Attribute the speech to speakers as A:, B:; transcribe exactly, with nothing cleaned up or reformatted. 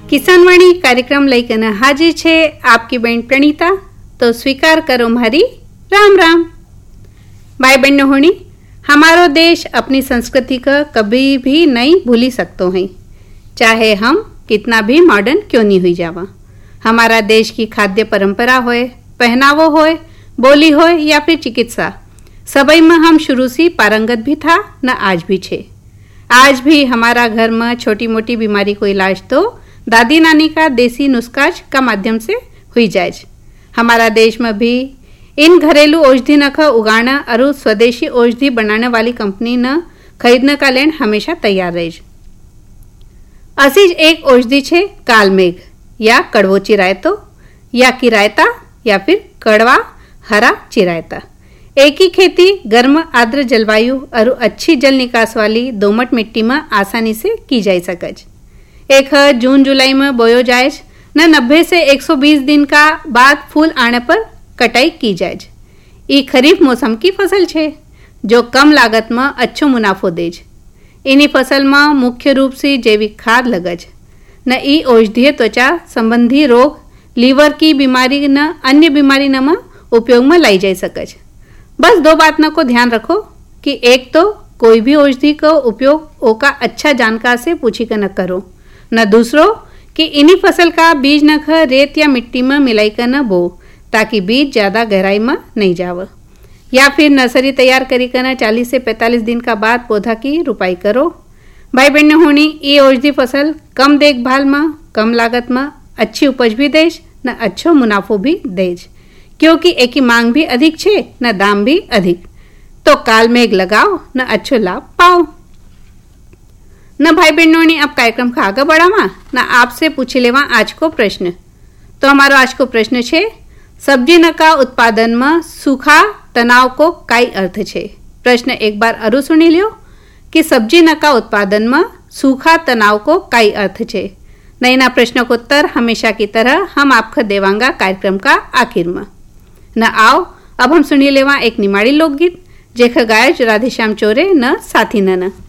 A: કિસાનવાણી કાર્યક્રમ લઈને હાજર છે આપકી બહેન પ્રણીતા. तो स्वीकार करो हमारी राम राम. भाई बहनों होनी, हमारो देश अपनी संस्कृति का कभी भी नहीं भूली सकते हैं, चाहे हम कितना भी मॉडर्न क्यों नहीं हुई जावा. हमारा देश की खाद्य परंपरा होए, पहनावो होए, बोली होए या फिर चिकित्सा, सभी में हम शुरू से पारंगत भी था न आज भी छे. आज भी हमारा घर में छोटी मोटी बीमारी को इलाज तो दादी नानी का देसी नुस्खा का माध्यम से हुई जाए. हमारा देश में भी इन घरेलू औषधि न का उगाना और स्वदेशी औषधि बनाने वाली कंपनी न खरीदने का लेन हमेशा तैयार रहे. असी ज एक औषधि छे कालमेघ या कड़वो चिरायतो या किरायता या फिर कड़वा हरा चिरायता. एक ही खेती गर्म आर्द्र जलवायु और अच्छी जल निकास वाली दोमट मिट्टी में आसानी से की जा सके. एक जून जुलाई में बोयो जाए न नब्बे से एक सौ बीस दिन का बाद फूल आने पर कटाई की जाए. ये खरीफ मौसम की फसल छे जो कम लागत में अच्छो मुनाफो दे. इन्हीं फसल में मुख्य रूप से जैविक खाद लगज न ई औषधीय त्वचा संबंधी रोग, लीवर की बीमारी न अन्य बीमारी न में उपयोग में लाई जा सके. बस दो बात न को ध्यान रखो कि एक तो कोई भी औषधि का उपयोग ओका अच्छा जानकार से पूछी कर न करो, न दूसरो कि इन्हीं फसल का बीज न ख रेत या मिट्टी में मिलाई कर न बो ताकि बीज ज़्यादा गहराई में नहीं जाव. या फिर नर्सरी तैयार करी कर चालीस से पैंतालीस दिन का बाद पौधा की रुपाई करो. भाई बहन होनी, ये औषधि फसल कम देखभाल में, कम लागत में अच्छी उपज भी देज न अच्छो मुनाफो भी देज, क्योंकि एक ही मांग भी अधिक छे न दाम भी अधिक. तो कालमेघ लगाओ न अच्छो लाभ पाओ. न भाई बहनों ने अब कार्यक्रम का आगे बढ़ावा न आपसे पूछी लेवा आज को प्रश्न. तो हमारो आज को प्रश्न छे, सब्जी न का उत्पादन में सूखा तनाव को काई अर्थ छे. प्रश्न एक बार अरु सुनी लियो कि सब्जी न का उत्पादन में सूखा तनाव को काई अर्थ छे. नई ना प्रश्नों को उत्तर हमेशा की तरह हम आपको देवांगा कार्यक्रम का आखिर में. न आओ अब हम सुनी लेवा एक निमाड़ी लोकगीत जेख गायज राधेश्याम चोरे न साथी नन.